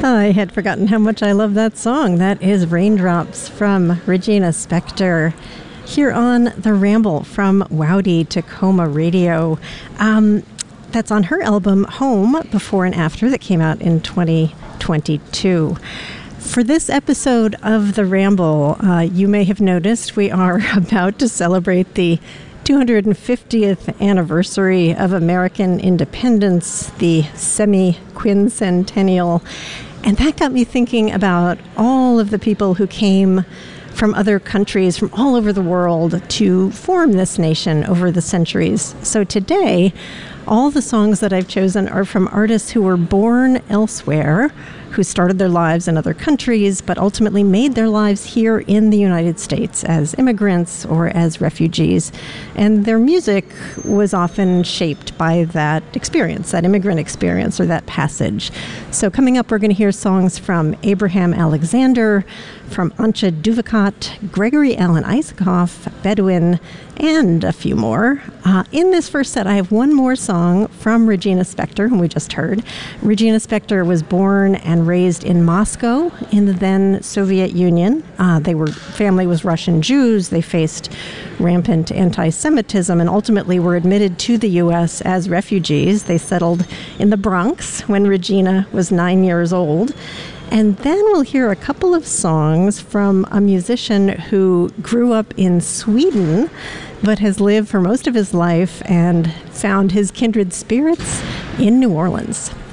I had forgotten how much I love that song. That is Raindrops from Regina Spektor here on The Ramble from Wowdy Tacoma Radio. That's on her album Home, Before and After, that came out in 2022. For this episode of The Ramble, you may have noticed we are about to celebrate the 250th anniversary of American independence, the semi-quincentennial. And that got me thinking about all of the people who came from other countries, from all over the world, to form this nation over the centuries. So today, all the songs that I've chosen are from artists who were born elsewhere, who started their lives in other countries, but ultimately made their lives here in the United States as immigrants or as refugees. And their music was often shaped by that experience, that immigrant experience or that passage. So coming up, we're going to hear songs from Abraham Alexander, from Antje Duvakot, Gregory Alan Isakov, Bedouin, and a few more. In this first set, I have one more song from Regina Spektor, whom we just heard. Regina Spektor was born and raised in Moscow in the then Soviet Union. Family was Russian Jews. They faced rampant anti-Semitism and ultimately were admitted to the U.S. as refugees. They settled in the Bronx when Regina was 9 years old. And then we'll hear a couple of songs from a musician who grew up in Sweden, but has lived for most of his life and found his kindred spirits in New Orleans.